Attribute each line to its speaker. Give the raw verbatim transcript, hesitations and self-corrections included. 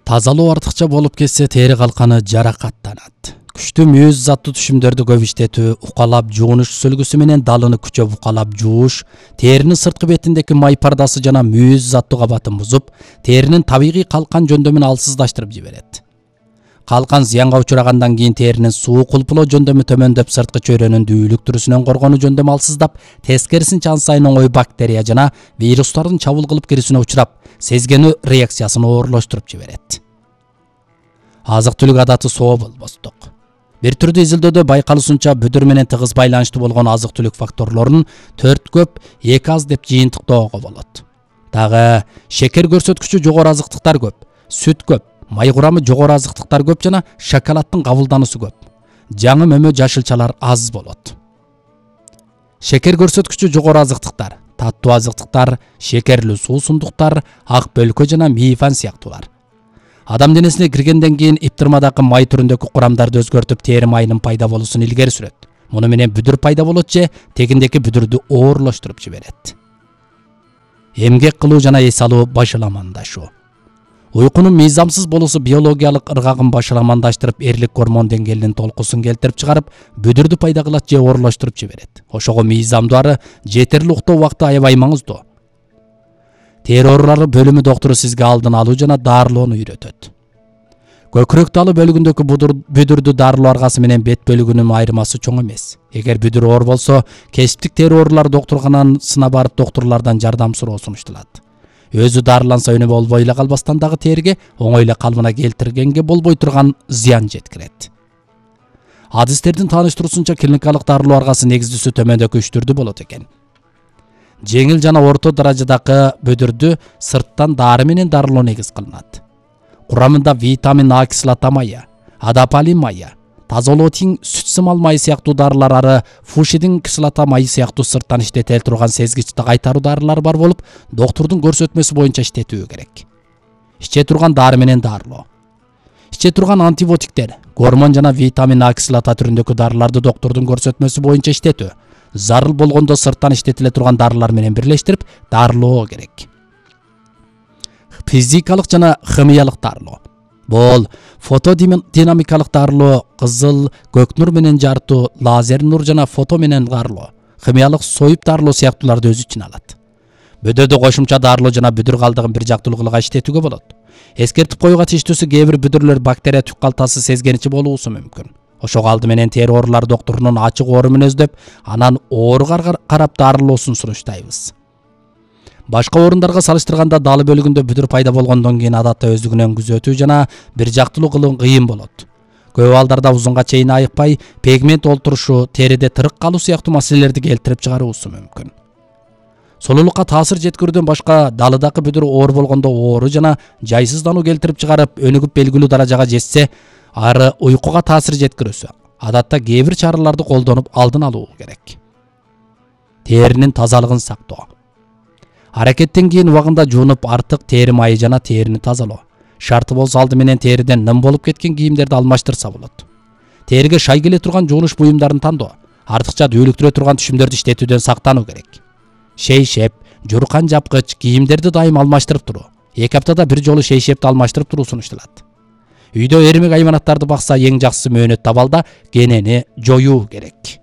Speaker 1: Тазалоо артыкча болуп кетсе тери калканы жаракаттанат. Күчтүү мүйүз заттуу түшүмдөрдү көп иштетүү, укалап жуунуш сүлгүсү менен далыны күчөп укалап жууш, теринин сырткы бетиндеги май пардасы жана мүйүз заттуу кабатын бузуп, теринин табигый калкан жөндөмүн алсыздаштырып жиберет. Калкан зыянга учурагандан кийин теринин суу кулпулоо жөндөмү төмөндөп, сырткы чөйрөнүн дүүлүк түрүсүнөн коргонуу жөндөмү алсыздап, тескерисинче ан сайын оңой бактерия жана вирустардын чабуул кылып кирүүсүнө учурап, сезгенүү реакциясын оорлоштуруп жиберет. Азык түлүк адаты соо болбостук. Бир түрдүү изилдөөдө байкалуусунча бүдүр менен тыгыз байланыштуу болгон азык түлүк факторлорун төрт көп, эки аз деп жыйынтыктоого болот. Дагы шекер көрсөткүчү жогору азыктыктар көп, сүт көп, май курамы жогору азыктыктар көп жана шоколаддын кабылдануусу көп. Жаңы мөмө жашылчалар аз болот. Шекер көрсөткүчү жогору азыктыктар, таттуу азыктыктар, шекерлүү суусундуктар, ак бөлкө жана мейфан сыяктуулар. Адам денесине киргенден кийин иптирмадагы май түрүндөгү курамдарды өзгөртүп, тери майынын пайда болуусун илгери сүрөт. Муну менен бүдүр пайда болот же тегиндеки бүдүрдү оорлоштуруп жиберет. Эмгек кылуу жана эс алуу башаламандашуу. Уйкунун мыйзамсыз болуусу биологиялык ыргагын башаламандаштырып, эрлик гормон деңгээлинин толкусун келтирип чыгарып, бүдүрдү пайда кылат же оорлоштуруп жиберет. Ошого мыйзамдуу ары жетерлик уктоо убакыты аябай маңыздуу. Тери оорулары бөлүмү доктору сизге алдын алуу жана дарылоону үйрөтөт. Көкүрөк талы бөлүгүндөгү бүдүрдү дарылоо аргасы менен бет бөлүгүнүн айырмасы чоң эмес. Эгер бүдүр оор болсо, кесиптик тери оорулар доктурканасына барып доктурлардан жардам суроо сунушталат. Өзү дарыланса өнү болбой эле калбастан дагы териге оңой эле калыбына келтиргенге болбой турган зыян жеткирет. Адистердин тааныштыруусунча клиникалык дарылоо аргасы негиздүүсү төмөндөгү үч түрдүү болот экен. Жеңил жана орто даражадагы бүдүрдү сырттан дары менен дарылоо негиз кылынат. Курамында витамин А кислота майы, адапалин майы, тазолотин сүт сымал майы сыяктуу дарылар ары фушидин кислота майы сыяктуу сырттан иштетеле турган сезгичти кайтаруу дарылары бар болуп, доктурдун көрсөтмөсү боюнча иштетүү керек. Иче турган дары менен дарылоо. Иче турган антибиотиктер, гормон жана витамин А кислота түрүндөгү дарыларды доктурдун көрсөтмөсү боюнча иштетүү. Зарыл болгондо сырттан иштетиле турган дарылар менен бирлештирип дарылоо керек. Физикалык жана химиялык дарылоо. Бул фотодинамикалык дарылоо, кызыл, көк нур менен жартуу, лазер нур жана фото менен дарылоо, химиялык союп дарылоо сыяктууларды өз ичине алат. Бүдүрдү кошумча дарылоо жана бүдүр калдыгын бир жактуулугуга иштетүүгө болот. Эскертип коюуга тийиштүүсү кээ бир бүдүрлөр бактерия түк калтасы сезгеничи болуусу мүмкүн. Ошого алды менен тери оорулар доктурунун ачык оорумун өздөп, анан ооруга карап дарылоосун сунуштайбыз. Башка орундарга салыштырганда далы бөлүгүндө бүдүр пайда болгондон кийин адатта өздүгүнөн күзөтүү жана бир жактылуу кылуу кыйын болот. Көп балдарда узунга чейин айыкпай, пигмент олтурушу, териде тырык калуу сыяктуу маселелерди келтирип чыгаруусу мүмкүн. Солулукка таасир жеткирүүдөн башка далыдагы бүдүр оор болгондо оору жана жайсыздануу келтирип чыгарып, өнүгүп белгилүү даражага жетсе, ары уйкуга таасир жеткирүүсү. Адатта кээ бир чараларды колдонуп алдын алуу керек. Теринин тазалыгын сактоо. Аракеттен кийин убагында жуунуп, артык тери майы жана терини тазалоо. Шарты болсо алды менен териден ным болуп кеткен кийимдерди алмаштырса болот. Териге шай келе турган жуунуш буюмдарын тандоо. Артыкча дүүлүктүрө турган түшүмдөрдү иштетүүдөн сактануу керек. Шейшеп, журкан жапкыч кийимдерди дайым алмаштырып туруу. эки аптада бир жолу шейшепти алмаштырып туруу сунушталат. Үйдө эримек айманаттарды бакса, эң жакшысы мөөнөт табалда кенени жоюу керек.